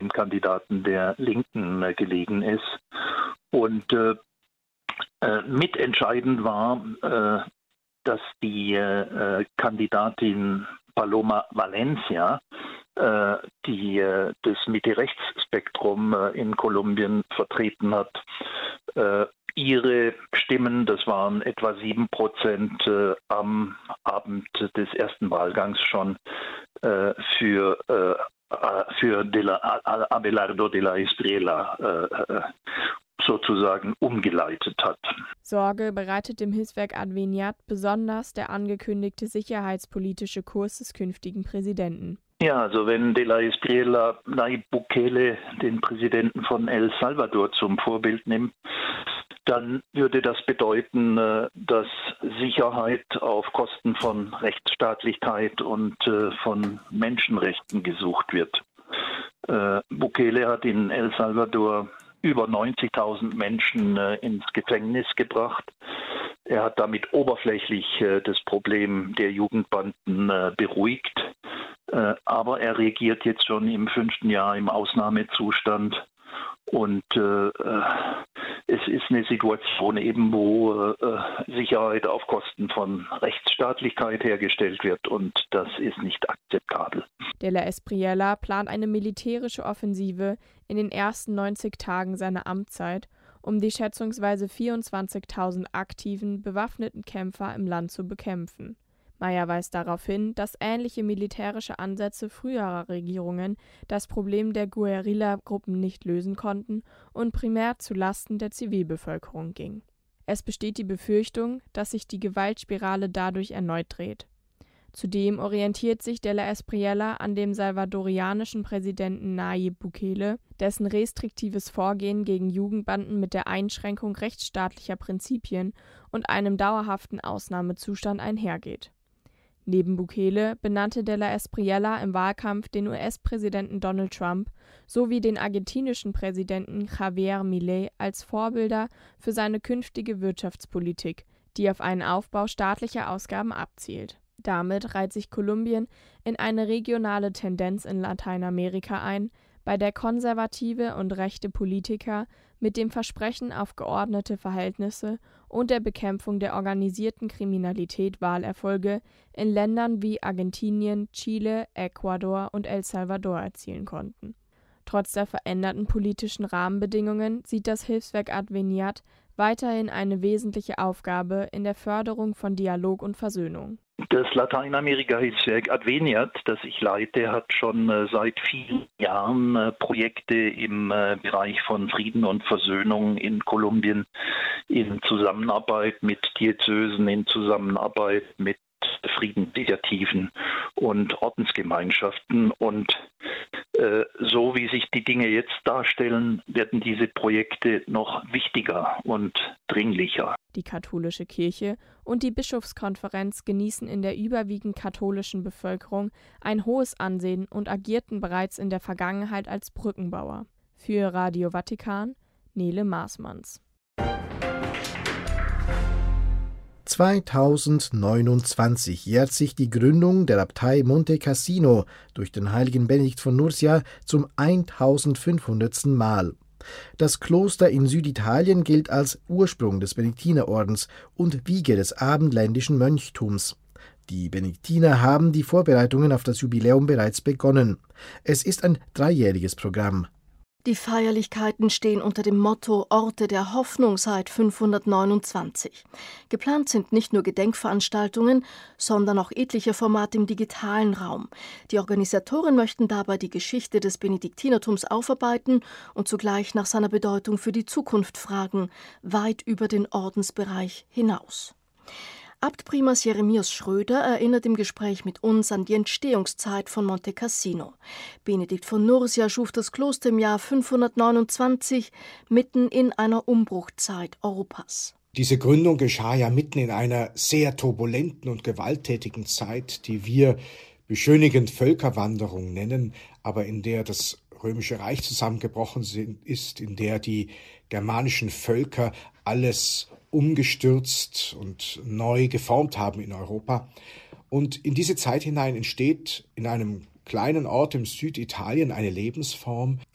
dem Kandidaten der Linken gelegen ist. Und mitentscheidend war, dass die Kandidatin Paloma Valencia, die das Mitte-Rechts-Spektrum in Kolumbien vertreten hat, ihre Stimmen, das waren etwa 7%, am Abend des ersten Wahlgangs schon für Abelardo de la Espriella sozusagen umgeleitet hat. Sorge bereitet dem Hilfswerk Adveniat besonders der angekündigte sicherheitspolitische Kurs des künftigen Präsidenten. Ja, also wenn de la Espriella Nayib Bukele, den Präsidenten von El Salvador, zum Vorbild nimmt, dann würde das bedeuten, dass Sicherheit auf Kosten von Rechtsstaatlichkeit und von Menschenrechten gesucht wird. Bukele hat in El Salvador über 90.000 Menschen ins Gefängnis gebracht. Er hat damit oberflächlich das Problem der Jugendbanden beruhigt. Aber er regiert jetzt schon im 5. Jahr im Ausnahmezustand. Und es ist eine Situation eben, wo Sicherheit auf Kosten von Rechtsstaatlichkeit hergestellt wird. Und das ist nicht akzeptabel. De la Espriella plant eine militärische Offensive in den ersten 90 Tagen seiner Amtszeit, um die schätzungsweise 24.000 aktiven, bewaffneten Kämpfer im Land zu bekämpfen. Meyer weist darauf hin, dass ähnliche militärische Ansätze früherer Regierungen das Problem der Guerilla-Gruppen nicht lösen konnten und primär zu Lasten der Zivilbevölkerung ging. Es besteht die Befürchtung, dass sich die Gewaltspirale dadurch erneut dreht. Zudem orientiert sich de la Espriella an dem salvadorianischen Präsidenten Nayib Bukele, dessen restriktives Vorgehen gegen Jugendbanden mit der Einschränkung rechtsstaatlicher Prinzipien und einem dauerhaften Ausnahmezustand einhergeht. Neben Bukele benannte de la Espriella im Wahlkampf den US-Präsidenten Donald Trump sowie den argentinischen Präsidenten Javier Milei als Vorbilder für seine künftige Wirtschaftspolitik, die auf einen Aufbau staatlicher Ausgaben abzielt. Damit reiht sich Kolumbien in eine regionale Tendenz in Lateinamerika ein, bei der konservative und rechte Politiker mit dem Versprechen auf geordnete Verhältnisse und der Bekämpfung der organisierten Kriminalität Wahlerfolge in Ländern wie Argentinien, Chile, Ecuador und El Salvador erzielen konnten. Trotz der veränderten politischen Rahmenbedingungen sieht das Hilfswerk Adveniat weiterhin eine wesentliche Aufgabe in der Förderung von Dialog und Versöhnung. Das Lateinamerika-Hilfswerk Adveniat, das ich leite, hat schon seit vielen Jahren Projekte im Bereich von Frieden und Versöhnung in Kolumbien in Zusammenarbeit mit Diözesen, in Zusammenarbeit mit Friedensinitiativen und Ordensgemeinschaften. Und so wie sich die Dinge jetzt darstellen, werden diese Projekte noch wichtiger und dringlicher. Die katholische Kirche und die Bischofskonferenz genießen in der überwiegend katholischen Bevölkerung ein hohes Ansehen und agierten bereits in der Vergangenheit als Brückenbauer. Für Radio Vatikan, Nele Maasmanns. 2029 jährt sich die Gründung der Abtei Monte Cassino durch den heiligen Benedikt von Nursia zum 1500. Mal. Das Kloster in Süditalien gilt als Ursprung des Benediktinerordens und Wiege des abendländischen Mönchtums. Die Benediktiner haben die Vorbereitungen auf das Jubiläum bereits begonnen. Es ist ein 3-jähriges Programm. Die Feierlichkeiten stehen unter dem Motto Orte der Hoffnung seit 529. Geplant sind nicht nur Gedenkveranstaltungen, sondern auch etliche Formate im digitalen Raum. Die Organisatoren möchten dabei die Geschichte des Benediktinertums aufarbeiten und zugleich nach seiner Bedeutung für die Zukunft fragen, weit über den Ordensbereich hinaus. Abtprimas Jeremias Schröder erinnert im Gespräch mit uns an die Entstehungszeit von Monte Cassino. Benedikt von Nursia schuf das Kloster im Jahr 529, mitten in einer Umbruchzeit Europas. Diese Gründung geschah ja mitten in einer sehr turbulenten und gewalttätigen Zeit, die wir beschönigend Völkerwanderung nennen, aber in der das Römische Reich zusammengebrochen ist, in der die germanischen Völker alles umgestürzt und neu geformt haben in Europa. Und in diese Zeit hinein entsteht in einem kleinen Ort im Süditalien eine Lebensform,